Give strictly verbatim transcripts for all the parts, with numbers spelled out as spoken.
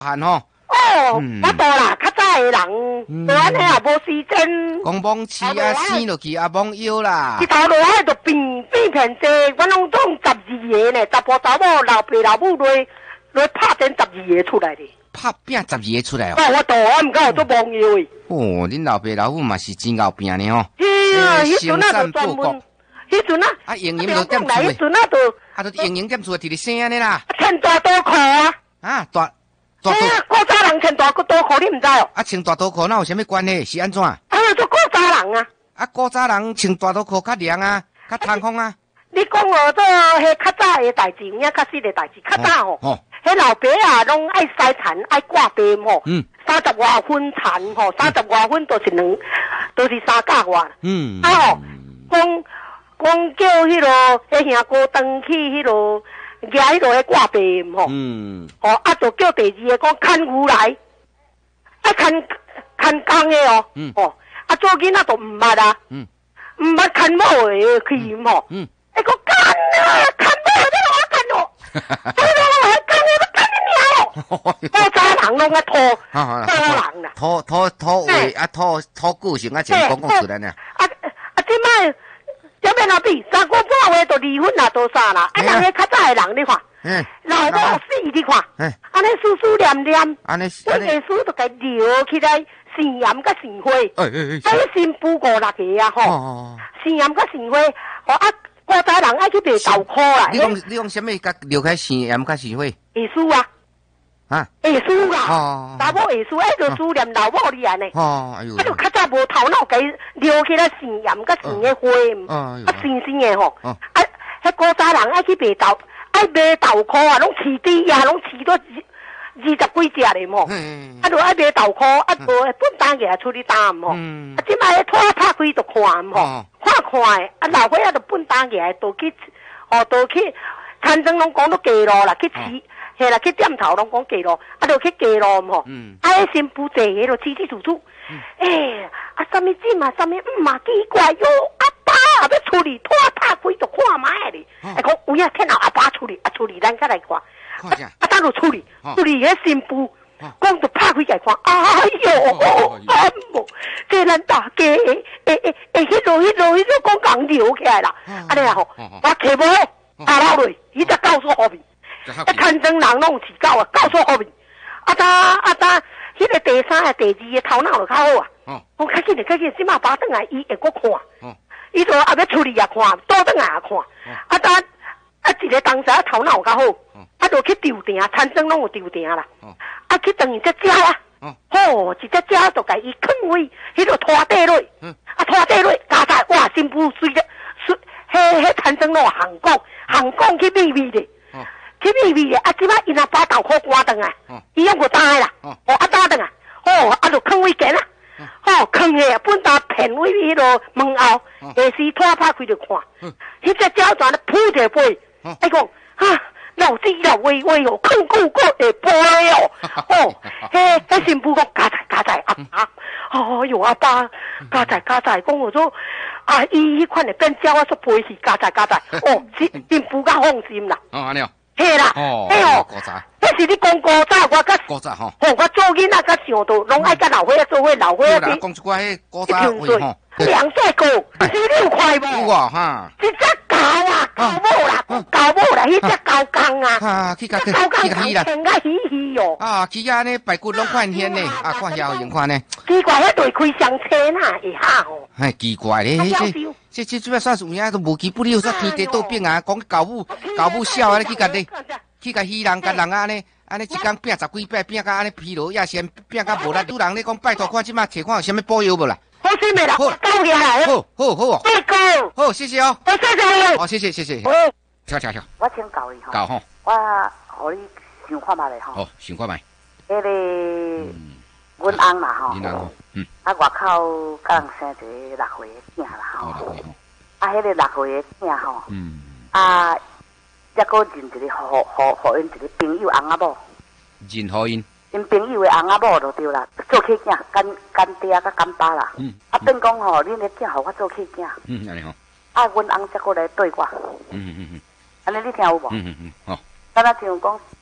汉吼。 哦，我多啦，较早的人，无安尼也无时间。 讲罔饲啊，生落去啊，罔腰啦。 一头落海就变变片济，我拢总十二个呢，查甫查某老爸老母来来拍点十二个出来的。 拍拼十二个出来哦。 哦，我多，我毋敢有做网友诶。 哦，恁老爸老母嘛是真后拼呢吼。 嘿啊，迄阵啊就专门，迄阵啊， 啊，营营就点厝诶。 迄阵啊就， 啊，就营营点厝诶，直直生安尼啦。 穿大刀裤啊。 啊，大。大刀，古早人穿大刀裤，你唔知哦？ 啊，穿大刀裤哪有啥物关系？是安怎？啊， 做古早人啊！ 啊，古早人穿大刀裤较凉啊，较通风啊。 你讲哦，这迄较早诶代志，有影较实诶代志，较早吼，迄老爸啊，拢爱洗田，爱挂冰吼，嗯，三十外分田吼，三十外分都是两，都是三角外，嗯，啊吼，讲讲叫迄落迄兄哥登去迄落。举迄落迄挂病吼，嗯，哦，啊，就叫第二个讲看牛来，啊看看工的哦，嗯，哦，啊做囡仔就毋捌啦，嗯，毋捌看某的去吼，嗯，伊讲干啊，看某的我看哦，啊，我还干的我干你娘哦，古早人拢爱拖拖人啦， 拖拖拖话啊拖拖个性啊，真讲讲出来呢， 啊啊，即摆。这边老比三姑半话就离婚啦，多啥啦？啊，人个较早的人你看，老母死你看，安尼思思念念，安尼，我个书就该留起来，生盐甲生花，哎哎哎，啊，新妇五六个啊吼，生盐甲生花，哦啊，古早人爱去卖豆壳啦。 你讲你讲什么？甲留开生盐甲生花？ 艺术啊，啊，艺术啦，查某艺术爱就思念老母哩安尼，哦，哎呦，啊就较早无头脑，该留起来生盐甲生个花。啊，新鲜的吼，啊，迄古早人爱去卖豆，爱卖豆壳啊，拢饲猪啊，拢饲到二二十几只嘞吼，啊，就爱卖豆壳，啊，无本单个出去担吼，啊，即摆拖拍开就看吼，看看的，啊，老伙仔就本单个都去，哦，都去，餐厅拢讲到街路啦，去饲，嘿啦，去店头拢讲街路，啊，就去街路吼，啊，迄新妇坐迄落起起楚楚，诶，啊，啥物子嘛，啥物唔嘛奇怪哟，啊。啊！要处理拖拍开就看卖哩，哎，讲有影听到阿爸处理，啊处理咱再来看，啊啊，等就处理，处理迄新妇，讲就拍开来看，哎哟，啊无，这咱大家诶诶诶诶，迄落迄落迄落讲讲流起来啦，安尼啊吼，我摕无下老落，伊只告诉后面，啊，看真人拢饲狗啊，告诉后面，啊当啊当，迄个第三个第二个头脑就较好啊，我较紧的较紧，即马把转来伊会搁看。伊就啊要处理也看，倒转来也看，啊当啊一个当时啊头脑较好，啊就去丢店，餐厅拢有丢店啦，啊去等伊只鸟啊，吼一只鸟就甲伊囥位，迄个拖底落，啊拖底落，加在哇新妇随着随，迄迄餐厅拢有行讲，行讲去秘密的，去秘密的，啊即摆伊若把豆壳赶转来，伊用个打啦，哦啊打转来，吼啊就囥位见啦。哦，坑的本搭片位迄落门后，下时拖拍开就看，迄只鸟全咧扑着飞，伊讲哈，老子老微微哦，坑久个会飞哦，哦，迄迄新妇讲加在加在阿爸，哦哟阿爸，加在加在，讲我说啊，伊迄款的变鸟啊，说飞去加在加在，哦，新新妇较放心啦。 哦，安尼哦。 嘿啦，嘿哦，迄是你讲古早，我甲古早吼， 吼我做囡仔甲想到，拢爱甲老伙仔做伙，老伙仔讲一寡迄古早话吼。 梁帅哥，是六块无？ 有啊哈， 一只狗啊，狗母啦，狗母啦，迄只狗公啊， 啊，去甲去狗公去啦， 天甲嘻嘻哦， 啊，去啊呢排骨拢看现呢，啊，看遐有用看呢。 奇怪，迄对开双车呐，会哈吼。 哎，奇怪咧，这这这这算是有影都无奇不了，说天地倒病啊，讲狗母狗母笑啊，去甲你去甲鱼人甲人安尼安尼一工拼十几摆，拼甲安尼疲劳亚先拼甲无力，有人咧讲拜托看即马摕看有啥物补药无啦？ 好心的啦，好，交起来。 好，好，好哦。 拜哥， 好，谢谢哦。 我谢谢你。 好，谢谢，谢谢。 好， 跳跳跳。 我请教你吼。 教吼。 我互你想看觅咧吼。 好，想看觅。 迄个，阮翁嘛吼。 恁翁，嗯。 啊，外口甲人生一个六岁的囝啦吼。 哦，六岁吼。 啊，迄个六岁的囝吼。 嗯。 啊，再个认一个互互互因一个朋友翁仔某。 认互因。 因朋友的翁仔某就对啦，做客囝干干爹甲干爸啦。嗯。啊，等讲吼，恁的囝互我做客囝。 嗯，安尼吼。 啊，阮翁再过来对我。 嗯嗯嗯。 安尼你听有无？ 嗯嗯嗯，好。 敢若像讲，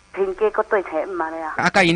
评价搁对册毋安尼啊。 啊，甲因